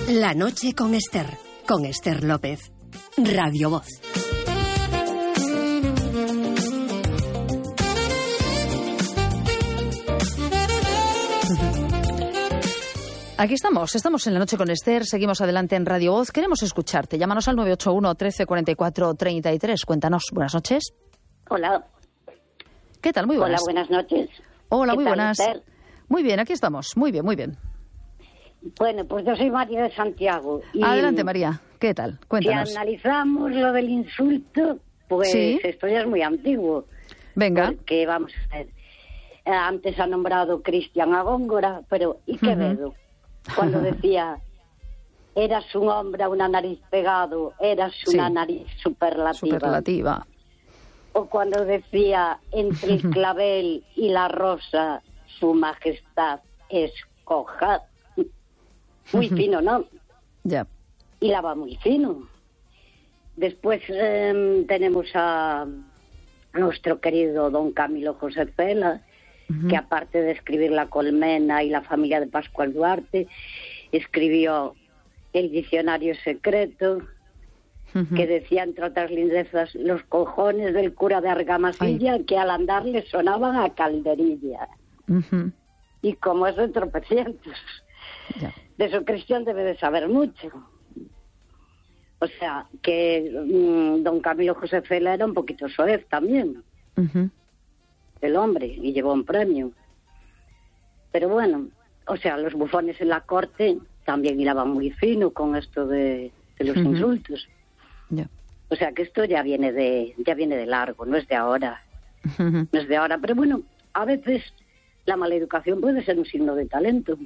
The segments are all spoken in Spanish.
La noche con Esther López, Radio Voz. Aquí estamos en La Noche con Esther, seguimos adelante en Radio Voz. Queremos escucharte, llámanos al 981 13 44 33. Cuéntanos, buenas noches. Hola. ¿Qué tal? Muy buenas. Hola, buenas noches. Hola, muy ¿Qué tal, buenas. Esther? Muy bien, aquí estamos, muy bien, muy bien. Bueno, pues yo soy María de Santiago. Y Adelante, María, ¿qué tal? Cuéntanos. si analizamos lo del insulto, pues ¿Sí? esto ya es muy antiguo. Venga. Porque, vamos a ver, antes ha nombrado Cristian a Góngora, pero ¿y Quevedo? Cuando decía, eras un hombre a una nariz pegado, eras una nariz superlativa. O cuando decía, entre el clavel y la rosa, su majestad escoja. Muy fino, ¿no? Ya. Y la va muy fino. Después tenemos a nuestro querido don Camilo José Cela, que aparte de escribir La Colmena y La familia de Pascual Duarte, escribió El diccionario secreto, que decía, entre otras lindezas, los cojones del cura de Argamasilla, que al andar le sonaban a calderilla. Y como es de tropecientos. Ya. De eso Cristian debe de saber mucho. O sea, que don Camilo José Cela era un poquito soez también. El hombre, y llevó un premio. Pero bueno, o sea, los bufones en la corte también hilaban muy fino con esto de los insultos. Ya. O sea, que esto ya viene de largo, no es de ahora. No es de ahora, pero bueno, a veces la maleducación puede ser un signo de talento.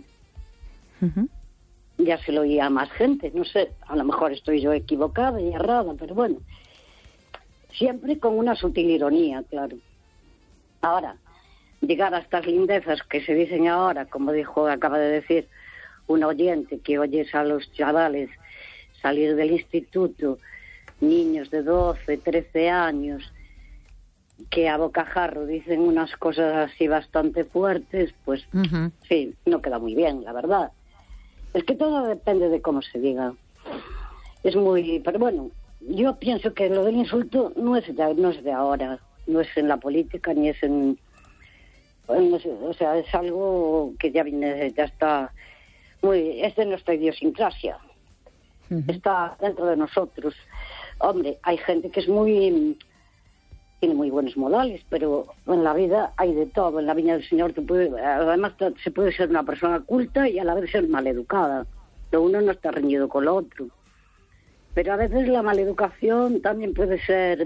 Ya se lo oía a más gente, no sé, a lo mejor estoy yo equivocada y errada, pero bueno, siempre con una sutil ironía, claro. Ahora, llegar a estas lindezas que se dicen ahora, como acaba de decir un oyente, que oyes a los chavales salir del instituto, niños de 12, 13 años, que a bocajarro dicen unas cosas así bastante fuertes, pues sí, no queda muy bien, la verdad. Es que todo depende de cómo se diga. Es muy... Pero bueno, yo pienso que lo del insulto no es de ahora, no es en la política, ni es en... O sea, es algo que ya viene, ya está muy... Es de nuestra idiosincrasia. Está dentro de nosotros. Hombre, hay gente que es muy... Tiene muy buenos modales, pero en la vida hay de todo. En la viña del Señor además se puede ser una persona culta y a la vez ser maleducada. Lo uno no está reñido con lo otro. Pero a veces la maleducación también puede ser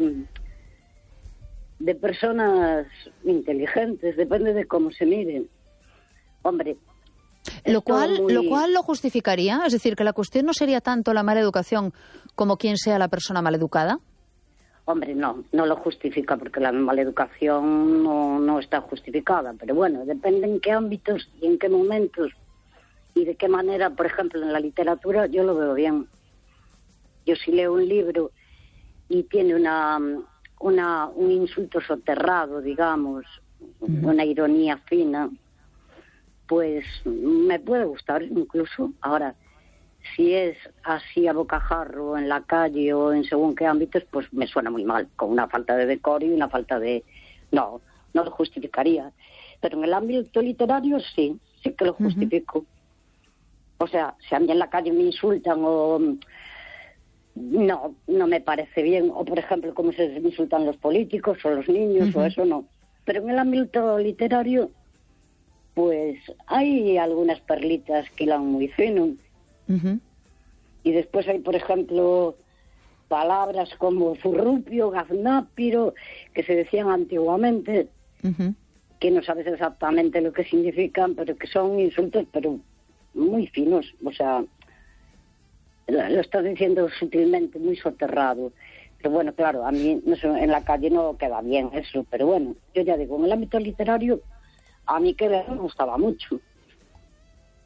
de personas inteligentes, depende de cómo se miren. Hombre, lo cual lo justificaría, es decir, que la cuestión no sería tanto la mala educación como quién sea la persona maleducada. Hombre, no lo justifica, porque la maleducación no está justificada. Pero bueno, depende en qué ámbitos y en qué momentos y de qué manera. Por ejemplo, en la literatura yo lo veo bien. Yo si leo un libro y tiene un insulto soterrado, digamos, una ironía fina, pues me puede gustar incluso. Ahora, si es así a bocajarro en la calle o en según qué ámbitos, pues me suena muy mal, con una falta de decoro y una falta de... No lo justificaría. Pero en el ámbito literario sí que lo justifico. O sea, si a mí en la calle me insultan o... No me parece bien. O, por ejemplo, cómo se insultan los políticos o los niños o eso no. Pero en el ámbito literario, pues hay algunas perlitas que hilan muy fino. Y después hay, por ejemplo, palabras como furrupio, gaznápiro, que se decían antiguamente, que no sabes exactamente lo que significan, pero que son insultos, pero muy finos. O sea, lo estás diciendo sutilmente, muy soterrado. Pero bueno, claro, a mí en la calle no queda bien eso, pero bueno, yo ya digo, en el ámbito literario, a mí que me gustaba mucho.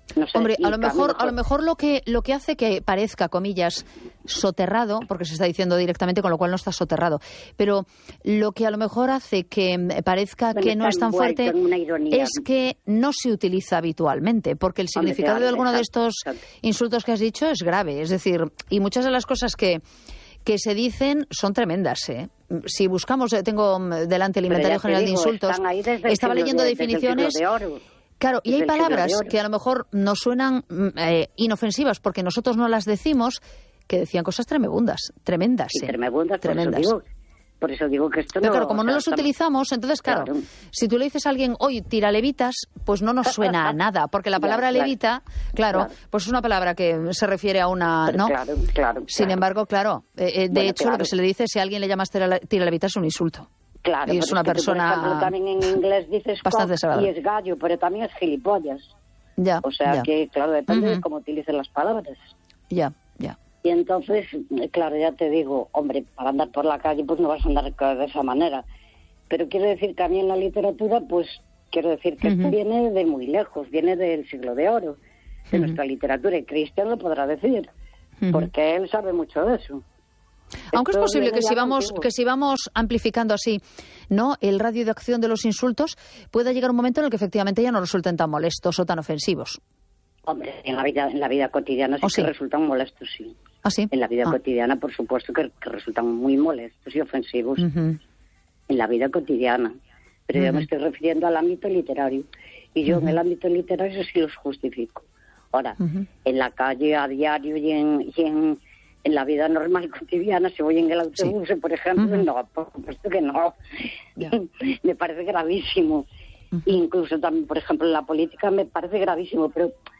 No sé, Hombre, a lo Camilo, mejor lo que hace que parezca, comillas, soterrado, porque se está diciendo directamente, con lo cual no está soterrado, pero lo que a lo mejor hace que parezca bueno, que no está es tan envuelto fuerte en una ironía. es que no se utiliza habitualmente, porque el Hombre, significado claro, de alguno de estos exacto. insultos que has dicho es grave. Es decir, y muchas de las cosas que se dicen son tremendas, ¿eh? Si buscamos, tengo delante el Pero inventario ya te general de digo, insultos, están ahí desde el estaba siglo leyendo de- desde el siglo definiciones. de oro. Claro, y Desde hay el siglo de palabras oro. que a lo mejor nos suenan inofensivas porque nosotros no las decimos, que decían cosas tremendas, Y tremebundas, tremendas. por eso digo que esto Pero no... claro, como o no sea, los utilizamos, entonces, claro, Claro. si tú le dices a alguien, oye, tira levitas, pues no nos suena a nada, porque la Ya, palabra claro. levita, claro, pues es una palabra que se refiere a una, Pero ¿no? claro. Sin embargo, claro, de Bueno, hecho, lo que claro. se le dice, si a alguien le llamas tira levitas es un insulto. Claro, Y es pero una que tú, persona por ejemplo, también en inglés dices bastante cock desagradable. y es gallo, pero también es gilipollas. Ya, O sea ya, que, claro, depende de Ujú. cómo utilices las palabras. ya. Y entonces, claro, ya te digo, hombre, para andar por la calle pues no vas a andar de esa manera. Pero quiero decir que a mí en la literatura, pues quiero decir que esto viene de muy lejos, viene del siglo de oro, de nuestra literatura, y Cristian lo podrá decir, porque él sabe mucho de eso. Aunque es Esto posible viene que ya si antiguo. vamos amplificando así, ¿no?, el radio de acción de los insultos, pueda llegar un momento en el que efectivamente ya no resulten tan molestos o tan ofensivos. Hombre, en la vida cotidiana sí ¿Oh, que sí? resultan molestos, sí. ¿Ah, sí? En la vida Ah. cotidiana, por supuesto, que resultan muy molestos y ofensivos. Ujú. En la vida cotidiana. Pero yo me estoy refiriendo al ámbito literario. Y yo en el ámbito literario sí los justifico. Ahora, en la calle, a diario y en la vida normal cotidiana, si voy en el autobús, por ejemplo, no, por supuesto que no. Ya. Me parece gravísimo. Incluso también, por ejemplo, en la política me parece gravísimo,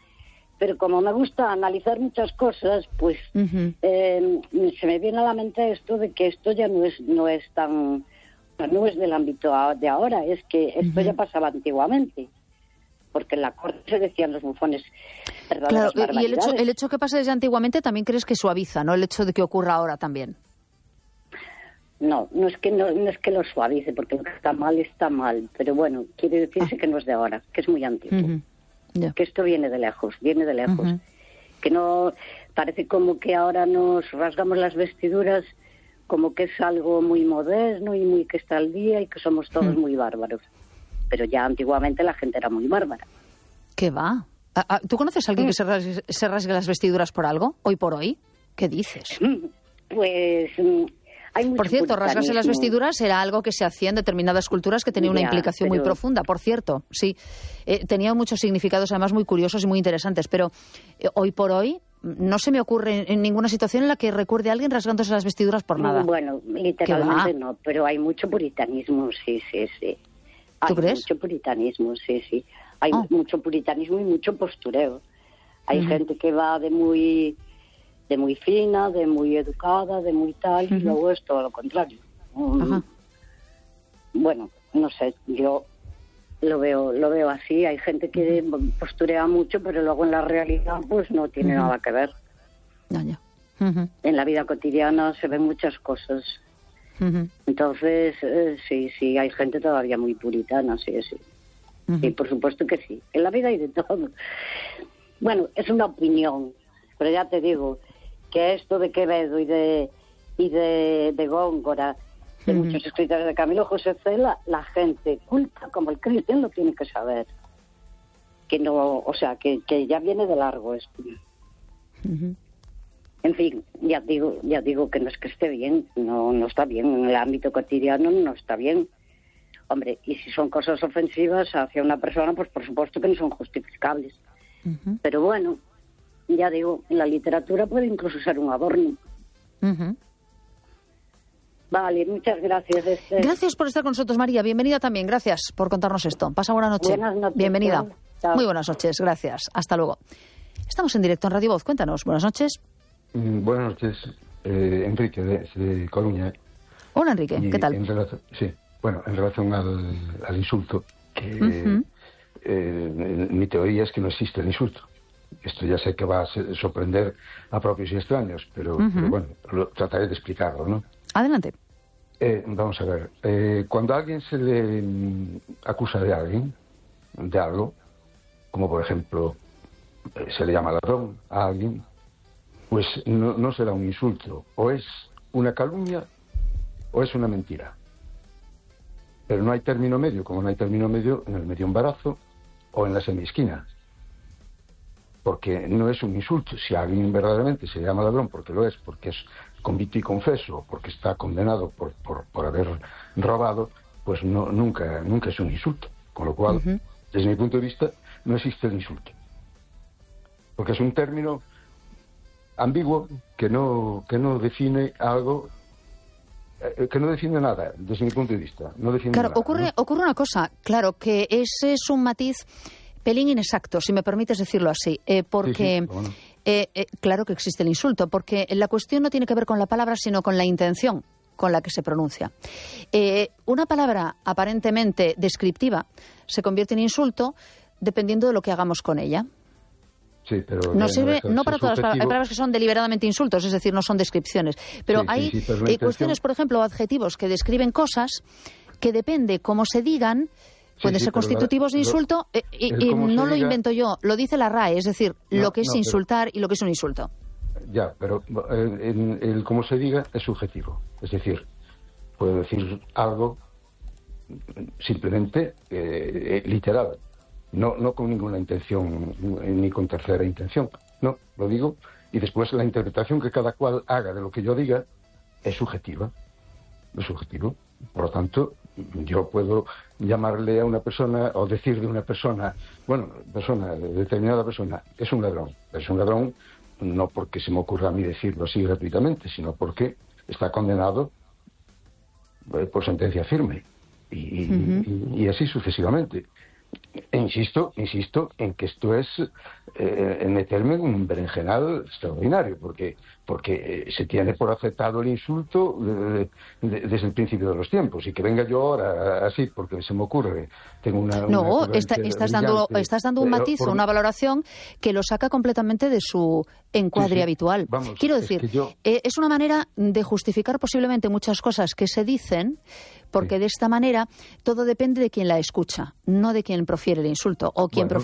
pero como me gusta analizar muchas cosas, pues se me viene a la mente esto de que esto ya no es tan, no es del ámbito de ahora, es que esto ya pasaba antiguamente, porque en la corte se decían los bufones Claro, verdaderas y barbaridades. el hecho que pasa desde antiguamente también crees que suaviza, ¿no?, el hecho de que ocurra ahora también. No es que lo suavice, porque lo que está mal, pero bueno, quiere decirse que no es de ahora, que es muy antiguo. Ya. Que esto viene de lejos, que no parece como que ahora nos rasgamos las vestiduras como que es algo muy moderno y muy que está al día y que somos todos muy bárbaros, pero ya antiguamente la gente era muy bárbara. ¿Qué va? ¿Tú conoces a alguien que se rasgue las vestiduras por algo, hoy por hoy? ¿Qué dices? Pues hay mucho Por cierto, rasgarse las puritanismo. vestiduras era algo que se hacía en determinadas culturas que tenía una Ya, implicación muy pero- profunda, por cierto, sí. Tenía muchos significados además muy curiosos y muy interesantes, pero hoy por hoy no se me ocurre en ninguna situación en la que recuerde a alguien rasgándose las vestiduras por nada. Bueno, ¿Qué literalmente va? no, pero hay mucho puritanismo, sí. ¿Tú crees? Mucho puritanismo, sí. Hay Oh. mucho puritanismo y mucho postureo. Hay gente que va de muy fina, de muy educada, de muy tal, y luego es todo lo contrario. Ajá. Bueno, no sé, yo lo veo así. Hay gente que posturea mucho, pero luego en la realidad pues no tiene nada que ver. Ya. En la vida cotidiana se ven muchas cosas. Entonces, sí, hay gente todavía muy puritana, sí. Sí, por supuesto que sí. En la vida hay de todo. Bueno, es una opinión, pero ya te digo que esto de Quevedo y de Góngora, de muchos escritores, de Camilo José Cela, la gente culta como el Cristian lo tiene que saber. Que no, o sea, que ya viene de largo esto. En fin, ya digo que no es que esté bien, no está bien, en el ámbito cotidiano no está bien. Hombre, y si son cosas ofensivas hacia una persona, pues por supuesto que no son justificables. Pero bueno, ya digo, en la literatura puede incluso ser un adorno. Vale, muchas gracias. Gracias por estar con nosotros, María. Bienvenida también. Gracias por contarnos esto. Pasa buena noche. Buenas noches. Bienvenida. Chao. Muy buenas noches. Gracias. Hasta luego. Estamos en directo en Radio Voz. Cuéntanos. Buenas noches. Buenas noches, Enrique de Coruña. Hola, Enrique. Y ¿Qué tal? en relación al insulto, que mi teoría es que no existe el insulto. Esto ya sé que va a sorprender a propios y extraños, pero bueno, trataré de explicarlo, ¿no? Adelante. Vamos a ver. Cuando a alguien se le acusa de algo, como por ejemplo se le llama ladrón a alguien, pues no será un insulto. O es una calumnia o es una mentira. Pero no hay término medio, como no hay término medio en el medio embarazo o en la semiesquina. Porque no es un insulto. Si alguien verdaderamente se llama ladrón porque lo es, porque es convicto y confeso, porque está condenado por haber robado, pues nunca es un insulto. Con lo cual, desde mi punto de vista, no existe el insulto. Porque es un término ambiguo que no define algo, que no define nada, desde mi punto de vista. No define claro, nada, ocurre una cosa, claro, que ese es un matiz pelín inexacto, si me permites decirlo así, porque... Sí, bueno. Claro que existe el insulto, porque la cuestión no tiene que ver con la palabra, sino con la intención con la que se pronuncia. Una palabra aparentemente descriptiva se convierte en insulto dependiendo de lo que hagamos con ella. Sí, pero no sirve, no para todas las palabras. Hay palabras que son deliberadamente insultos, es decir, no son descripciones. Pero hay cuestiones, por ejemplo, adjetivos que describen cosas que depende cómo se digan, pueden ser constitutivos de insulto, y no lo invento yo, lo dice la RAE, es decir, lo que es insultar y lo que es un insulto. Ya, pero el cómo se diga es subjetivo. Es decir, puedo decir algo simplemente literal, no con ninguna intención, ni con tercera intención. No, lo digo, y después la interpretación que cada cual haga de lo que yo diga es subjetiva. Es subjetivo. Por lo tanto, yo puedo llamarle a una persona o decir de una persona, determinada persona, es un ladrón. Es un ladrón no porque se me ocurra a mí decirlo así gratuitamente, sino porque está condenado por sentencia firme. Y así sucesivamente. E insisto en que esto es meterme en un berenjenal extraordinario, porque se tiene por aceptado el insulto desde el principio de los tiempos, y que venga yo ahora así porque se me ocurre, tengo estás dando un matiz, una valoración que lo saca completamente de su encuadre habitual. Vamos, quiero decir, es una manera de justificar posiblemente muchas cosas que se dicen, porque de esta manera todo depende de quien la escucha, no de quien profiere el insulto o quien